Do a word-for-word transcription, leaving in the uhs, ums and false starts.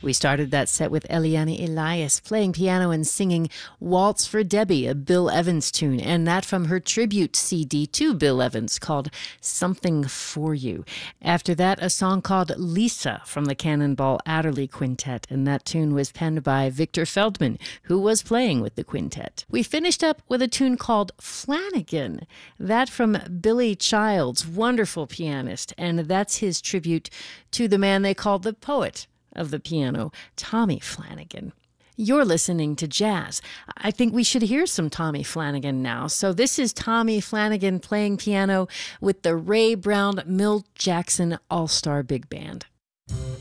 We started that set with Eliane Elias playing piano and singing Waltz for Debbie, a Bill Evans tune, and that from her tribute C D to Bill Evans called Something for You. After that, a song called Lisa from the Cannonball Adderley Quintet, and that tune was penned by Victor Feldman, who was playing with the quintet. We finished up with a tune called Flanagan, that from Billy Childs, wonderful pianist, and that's his tribute to the man they called the poet of the piano, Tommy Flanagan. You're listening to jazz. I think we should hear some Tommy Flanagan now. So this is Tommy Flanagan playing piano with the Ray Brown Milt Jackson All-Star Big Band.